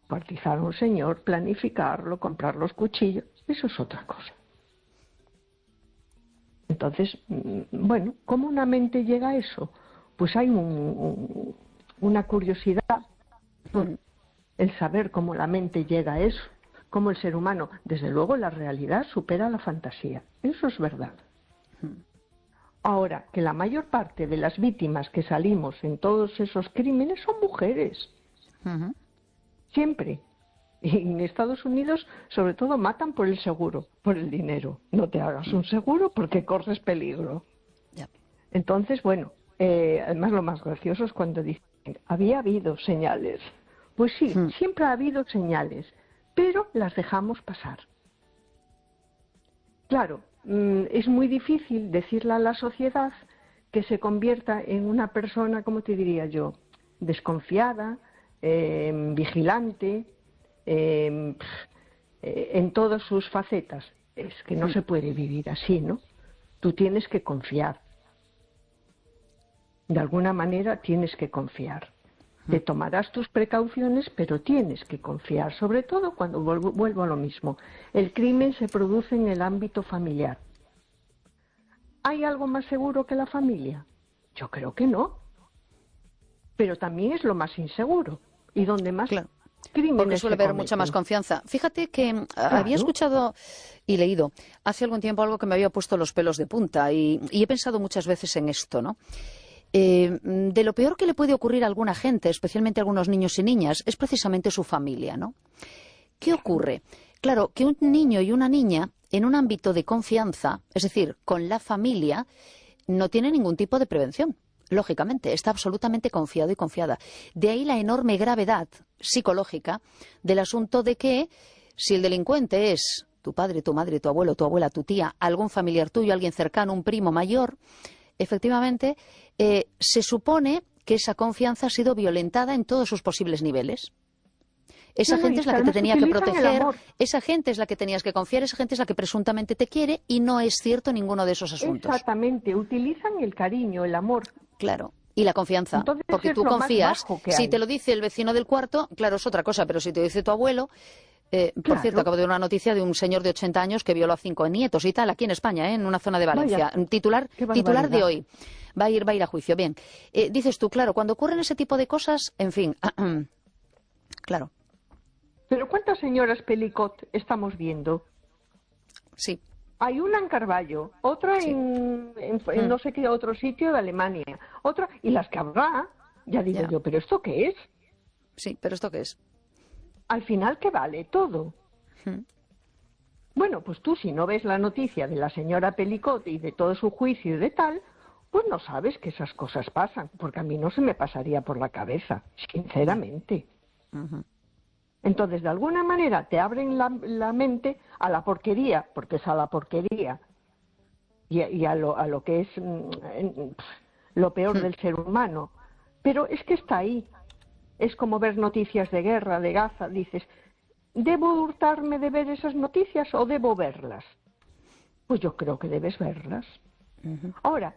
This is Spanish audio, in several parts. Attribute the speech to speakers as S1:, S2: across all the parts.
S1: Cuartizar a un señor, planificarlo, comprar los cuchillos, eso es otra cosa. Entonces, bueno, ¿cómo una mente llega a eso? Pues hay una curiosidad por el saber cómo la mente llega a eso, cómo el ser humano, desde luego la realidad supera la fantasía, eso es verdad. Ahora, que la mayor parte de las víctimas que salimos en todos esos crímenes son mujeres, siempre. Y en Estados Unidos, sobre todo, matan por el seguro, por el dinero. No te hagas un seguro porque corres peligro. Entonces, bueno, además lo más gracioso es cuando dicen, había habido señales. Pues sí, siempre ha habido señales, pero las dejamos pasar. Claro, es muy difícil decirle a la sociedad que se convierta en una persona, ¿cómo te diría yo?, desconfiada, vigilante, en todas sus facetas. Es que no se puede vivir así, ¿no? Tú tienes que confiar. De alguna manera tienes que confiar. Te tomarás tus precauciones, pero tienes que confiar, sobre todo cuando vuelvo a lo mismo. El crimen se produce en el ámbito familiar. ¿Hay algo más seguro que la familia? Yo creo que no. Pero también es lo más inseguro y donde más crímenes
S2: porque suele
S1: se
S2: haber
S1: cometen.
S2: mucha más confianza. Fíjate que había
S1: Claro.
S2: escuchado y leído hace algún tiempo algo que me había puesto los pelos de punta y he pensado muchas veces en esto, ¿no? De lo peor que le puede ocurrir a alguna gente, especialmente a algunos niños y niñas, es precisamente su familia, ¿no? ¿Qué ocurre? Claro, que un niño y una niña en un ámbito de confianza, es decir, con la familia, no tiene ningún tipo de prevención. Lógicamente, está absolutamente confiado y confiada. De ahí la enorme gravedad psicológica del asunto de que si el delincuente es tu padre, tu madre, tu abuelo, tu abuela, tu tía, algún familiar tuyo, alguien cercano, un primo mayor, efectivamente, se supone que esa confianza ha sido violentada en todos sus posibles niveles. Esa gente es la que te tenía que proteger, esa gente es la que tenías que confiar, esa gente es la que presuntamente te quiere y no es cierto ninguno de esos asuntos.
S1: Exactamente, utilizan el cariño, el amor.
S2: Claro, y la confianza,
S1: Entonces,
S2: porque
S1: es
S2: tú
S1: lo más
S2: confías.
S1: bajo que
S2: Si
S1: hay.
S2: te lo dice el vecino del cuarto, claro, es otra cosa, pero si te lo dice tu abuelo... Por cierto, acabo de ver una noticia de un señor de 80 años que violó a 5 nietos y tal, aquí en España, en una zona de Valencia.
S1: Vaya,
S2: Titular
S1: barbaridad.
S2: de hoy. Va a ir a juicio. Bien, dices tú, claro, cuando ocurren ese tipo de cosas, en fin, claro.
S1: Pero ¿cuántas señoras Pelicot estamos viendo?
S2: Sí.
S1: Hay una en Carballo, otra
S2: Sí.
S1: en no sé qué otro sitio de Alemania, otra, y las que habrá, ya digo yo, ¿pero esto qué es?
S2: Sí, ¿pero esto qué es?
S1: Al final, ¿qué vale? Todo. Bueno, pues tú si no ves la noticia de la señora Pelicot y de todo su juicio y de tal, pues no sabes que esas cosas pasan, porque a mí no se me pasaría por la cabeza, sinceramente. Entonces, de alguna manera te abren la mente a la porquería, porque es a la porquería, y a lo que es lo peor del ser humano. Pero es que está ahí. Es como ver noticias de guerra, de Gaza, dices, ¿debo hurtarme de ver esas noticias o debo verlas? Pues yo creo que debes verlas. Ahora,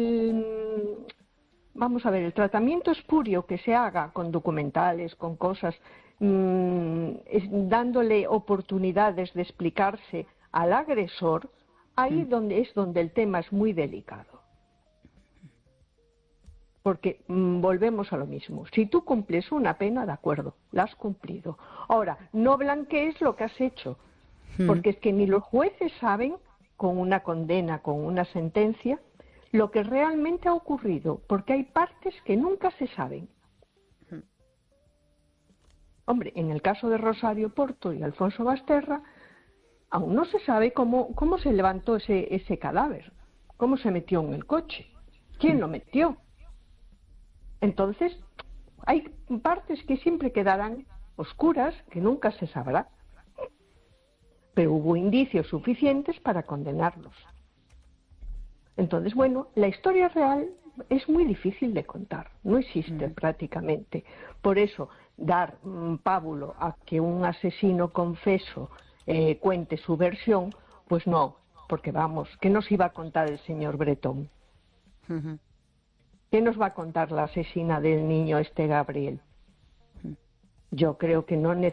S1: vamos a ver, el tratamiento espurio que se haga con documentales, con cosas, dándole oportunidades de explicarse al agresor, ahí es donde el tema es muy delicado. Porque volvemos a lo mismo. Si tú cumples una pena, de acuerdo, la has cumplido. Ahora, no blanquees lo que has hecho, porque es que ni los jueces saben, con una condena, con una sentencia, lo que realmente ha ocurrido, porque hay partes que nunca se saben. Hombre, en el caso de Rosario Porto y Alfonso Basterra, aún no se sabe cómo se levantó ese cadáver, cómo se metió en el coche, quién lo metió. Entonces, hay partes que siempre quedarán oscuras, que nunca se sabrá, pero hubo indicios suficientes para condenarlos. Entonces, bueno, la historia real es muy difícil de contar, no existe prácticamente. Por eso, dar pábulo a que un asesino confeso cuente su versión, pues no, porque vamos, ¿qué nos iba a contar el señor Bretón? ¿Qué nos va a contar la asesina del niño Gabriel? Yo creo que no